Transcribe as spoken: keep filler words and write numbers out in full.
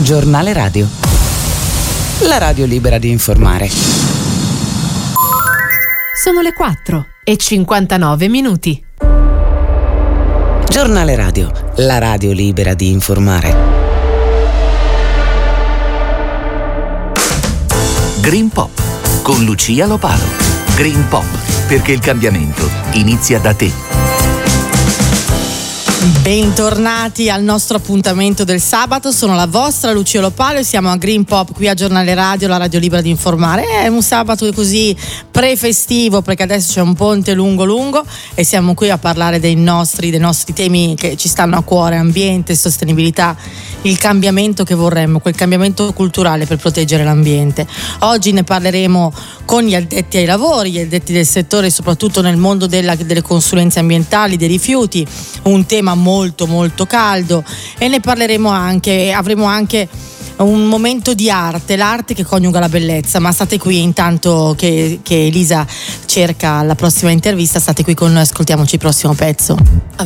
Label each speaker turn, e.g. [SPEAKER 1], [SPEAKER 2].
[SPEAKER 1] Giornale Radio. La radio libera di informare.
[SPEAKER 2] Sono le quattro e cinquantanove minuti.
[SPEAKER 1] Giornale Radio, la radio libera di informare.
[SPEAKER 3] Green Pop con Lucia Lopalo. Green Pop, perché il cambiamento inizia da te.
[SPEAKER 4] Bentornati al nostro appuntamento del sabato, sono la vostra Lucia Lopalo e siamo a Green Pop qui a Giornale Radio, la radio libera di informare. È un sabato così pre-festivo perché adesso c'è un ponte lungo lungo e siamo qui a parlare dei nostri, dei nostri temi che ci stanno a cuore: ambiente, sostenibilità, il cambiamento che vorremmo, quel cambiamento culturale per proteggere l'ambiente. Oggi ne parleremo con gli addetti ai lavori, gli addetti del settore, soprattutto nel mondo della, delle consulenze ambientali, dei rifiuti, un tema molto molto caldo, e ne parleremo anche, avremo anche un momento di arte, l'arte che coniuga la bellezza. Ma state qui intanto che, che Elisa cerca la prossima intervista, state qui con noi, ascoltiamoci il prossimo pezzo.